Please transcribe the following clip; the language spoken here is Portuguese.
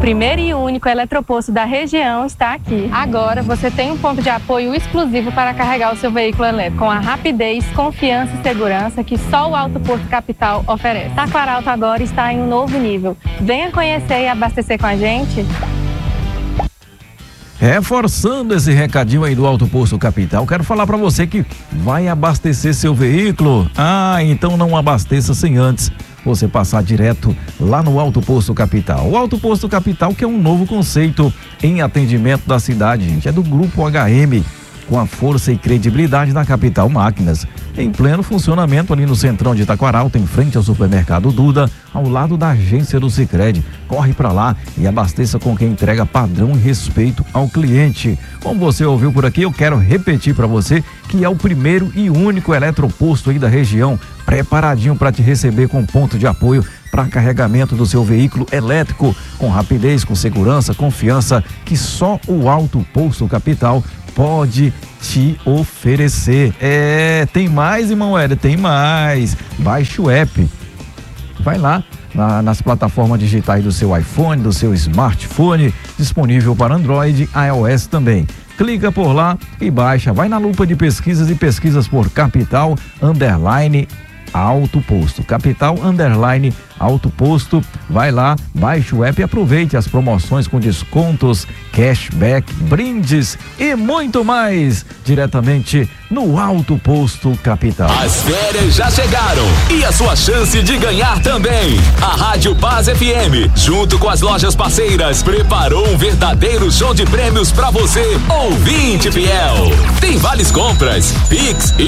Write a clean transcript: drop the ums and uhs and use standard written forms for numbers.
primeiro e único eletroposto da região está aqui. Agora você tem um ponto de apoio exclusivo para carregar o seu veículo elétrico, com a rapidez, confiança e segurança que só o Alto Posto Capital oferece. Taquaralto agora está em um novo nível. Venha conhecer e abastecer com a gente. Reforçando esse recadinho aí do Alto Posto Capital, quero falar para você que vai abastecer seu veículo. Então não abasteça sem antes você passar direto lá no Alto Posto Capital. O Alto Posto Capital, que é um novo conceito em atendimento da cidade, gente, é do Grupo HM, com a força e credibilidade da Capital Máquinas, em pleno funcionamento ali no centrão de Taquaralto, em frente ao supermercado Duda, ao lado da agência do Sicredi. Corre para lá e abasteça com quem entrega padrão e respeito ao cliente. Como você ouviu por aqui, eu quero repetir para você que é o primeiro e único eletroposto aí da região, preparadinho para te receber com ponto de apoio para carregamento do seu veículo elétrico, com rapidez, com segurança, confiança que só o Alto Posto Capital pode te oferecer. Tem mais, irmão Hélio, tem mais. Baixe o app. Vai lá nas plataformas digitais do seu iPhone, do seu smartphone, disponível para Android, iOS também. Clica por lá e baixa. Vai na lupa de pesquisas e pesquisas por Capital _ Alto Posto. Capital _ Alto Posto. Vai lá, baixe o app e aproveite as promoções com descontos, cashback, brindes e muito mais diretamente no Alto Posto Capital. As férias já chegaram e a sua chance de ganhar também. A Rádio Paz FM, junto com as lojas parceiras, preparou um verdadeiro show de prêmios para você, ouvinte fiel. Tem vales compras, Pix e